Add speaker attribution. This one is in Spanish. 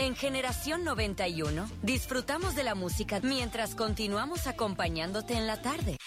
Speaker 1: En Generación 91, disfrutamos de la música mientras continuamos acompañándote en la tarde.